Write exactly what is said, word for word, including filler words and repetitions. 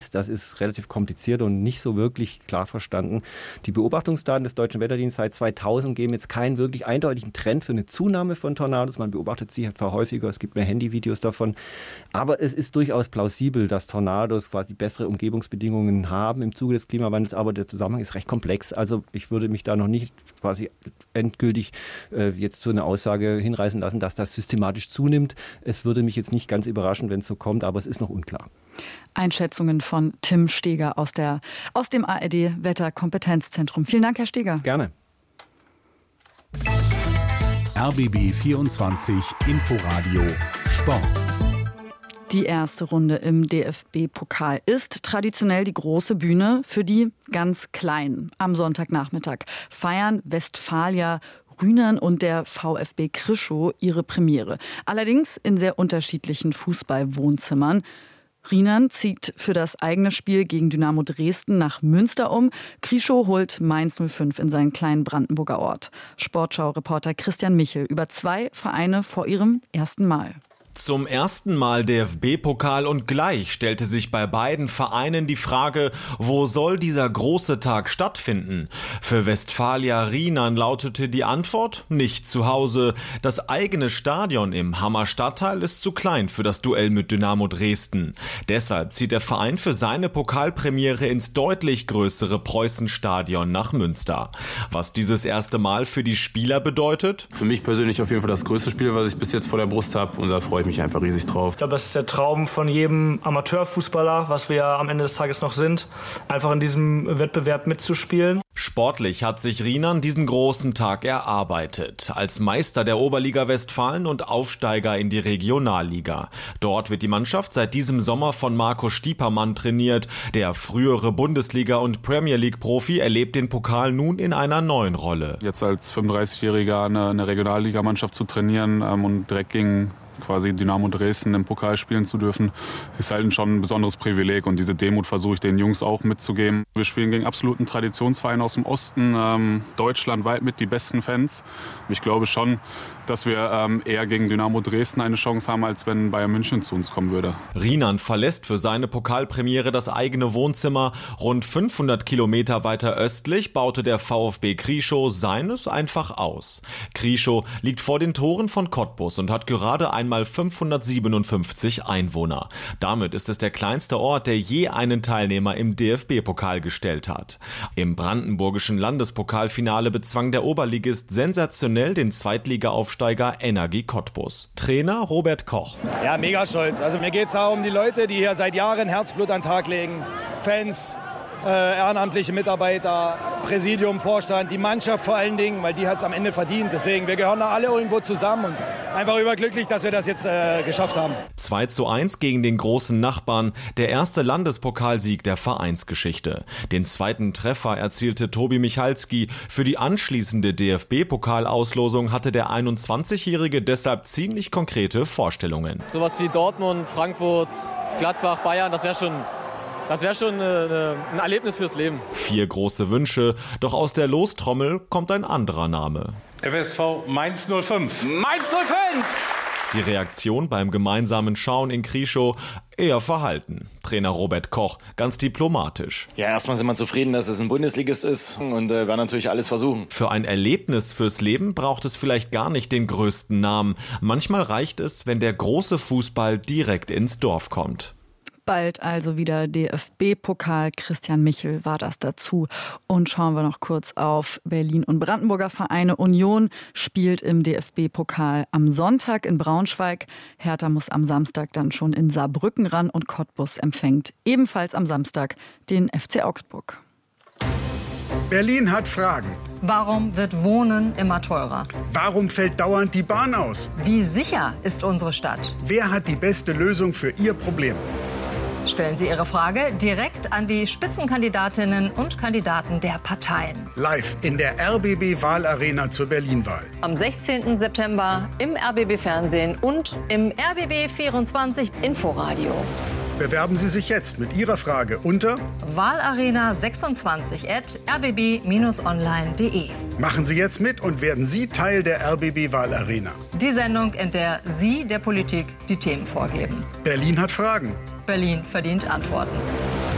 ist, das ist relativ kompliziert und nicht so wirklich klar verstanden. Die Beobachtungsdaten des Deutschen Wetterdienstes seit zweitausend geben jetzt keinen wirklich eindeutigen Trend für eine Zunahme von Tornados. Man beobachtet sie zwar häufiger, es gibt mehr Handyvideos davon, aber es ist durchaus plausibel, dass Tornados quasi bessere Umgebungsbedingungen haben im Zuge des Klimawandels, aber der Zusammenhang ist recht komplex. Also ich würde mich da noch nicht quasi endgültig äh, jetzt zu einer Aussage hinreißen lassen, dass das systematisch zunimmt. Es würde mich jetzt nicht ganz überraschen, wenn es so kommt, aber es ist noch unklar. Einschätzungen von Tim Steger aus, der, aus dem A R D-Wetterkompetenzzentrum. Vielen Dank, Herr Steger. Gerne. R B B vierundzwanzig Inforadio Sport. Die erste Runde im D F B-Pokal ist traditionell die große Bühne für die ganz Kleinen. Am Sonntagnachmittag feiern Westfalia Rhynern und der VfB Krischow ihre Premiere. Allerdings in sehr unterschiedlichen Fußballwohnzimmern. Rhynern zieht für das eigene Spiel gegen Dynamo Dresden nach Münster um. Krischow holt Mainz null fünf in seinen kleinen Brandenburger Ort. Sportschau-Reporter Christian Michel über zwei Vereine vor ihrem ersten Mal. Zum ersten Mal D F B-Pokal und gleich stellte sich bei beiden Vereinen die Frage, wo soll dieser große Tag stattfinden? Für Westfalia Rhynern lautete die Antwort, nicht zu Hause. Das eigene Stadion im Hammer Stadtteil ist zu klein für das Duell mit Dynamo Dresden. Deshalb zieht der Verein für seine Pokalpremiere ins deutlich größere Preußenstadion nach Münster. Was dieses erste Mal für die Spieler bedeutet? Für mich persönlich auf jeden Fall das größte Spiel, was ich bis jetzt vor der Brust habe, und da freue ich mich einfach riesig drauf. Ich glaube, das ist der Traum von jedem Amateurfußballer, was wir ja am Ende des Tages noch sind, einfach in diesem Wettbewerb mitzuspielen. Sportlich hat sich Rhynern diesen großen Tag erarbeitet. Als Meister der Oberliga Westfalen und Aufsteiger in die Regionalliga. Dort wird die Mannschaft seit diesem Sommer von Marco Stiepermann trainiert. Der frühere Bundesliga- und Premier League-Profi erlebt den Pokal nun in einer neuen Rolle. Jetzt als fünfunddreißigjähriger eine, eine Regionalligamannschaft zu trainieren ähm, und direkt gegen quasi Dynamo Dresden im Pokal spielen zu dürfen, ist halt schon ein besonderes Privileg, und diese Demut versuche ich den Jungs auch mitzugeben. Wir spielen gegen absoluten Traditionsverein aus dem Osten, ähm, deutschlandweit mit die besten Fans. Ich glaube schon, dass wir ähm, eher gegen Dynamo Dresden eine Chance haben, als wenn Bayern München zu uns kommen würde. Rhynern verlässt für seine Pokalpremiere das eigene Wohnzimmer. Rund fünfhundert Kilometer weiter östlich baute der VfB Krischow seines einfach aus. Krischow liegt vor den Toren von Cottbus und hat gerade einmal fünfhundertsiebenundfünfzig Einwohner. Damit ist es der kleinste Ort, der je einen Teilnehmer im D F B-Pokal gestellt hat. Im brandenburgischen Landespokalfinale bezwang der Oberligist sensationell den Zweitliga-Aufsteiger Energie Cottbus. Trainer Robert Koch. Ja, mega stolz. Also mir geht es auch um die Leute, die hier seit Jahren Herzblut an den Tag legen. Fans, äh, ehrenamtliche Mitarbeiter, Präsidium, Vorstand, die Mannschaft vor allen Dingen, weil die hat es am Ende verdient. Deswegen, wir gehören da alle irgendwo zusammen und einfach überglücklich, dass wir das jetzt äh, geschafft haben. zwei zu eins gegen den großen Nachbarn, der erste Landespokalsieg der Vereinsgeschichte. Den zweiten Treffer erzielte Tobi Michalski. Für die anschließende D F B-Pokalauslosung hatte der einundzwanzigjährige deshalb ziemlich konkrete Vorstellungen. Sowas wie Dortmund, Frankfurt, Gladbach, Bayern, das wäre schon... Das wäre schon eine, ein Erlebnis fürs Leben. Vier große Wünsche, doch aus der Lostrommel kommt ein anderer Name. F S V Mainz null fünf. Mainz null fünf! Die Reaktion beim gemeinsamen Schauen in Krischow eher verhalten. Trainer Robert Koch ganz diplomatisch. Ja, erstmal sind wir zufrieden, dass es ein Bundesligist ist und äh, werden natürlich alles versuchen. Für ein Erlebnis fürs Leben braucht es vielleicht gar nicht den größten Namen. Manchmal reicht es, wenn der große Fußball direkt ins Dorf kommt. Bald also wieder D F B-Pokal. Christian Michel war das dazu. Und schauen wir noch kurz auf Berlin und Brandenburger Vereine. Union spielt im D F B-Pokal am Sonntag in Braunschweig. Hertha muss am Samstag dann schon in Saarbrücken ran und Cottbus empfängt ebenfalls am Samstag den F C Augsburg. Berlin hat Fragen. Warum wird Wohnen immer teurer? Warum fällt dauernd die Bahn aus? Wie sicher ist unsere Stadt? Wer hat die beste Lösung für Ihr Problem? Stellen Sie Ihre Frage direkt an die Spitzenkandidatinnen und Kandidaten der Parteien. Live in der R B B-Wahlarena zur Berlin-Wahl. Am sechzehnten September im R B B-Fernsehen und im R B B vierundzwanzig Inforadio. Bewerben Sie sich jetzt mit Ihrer Frage unter wahlarena sechsundzwanzig at r b b online punkt d e. Machen Sie jetzt mit und werden Sie Teil der R B B-Wahlarena. Die Sendung, in der Sie der Politik die Themen vorgeben. Berlin hat Fragen. Berlin verdient Antworten.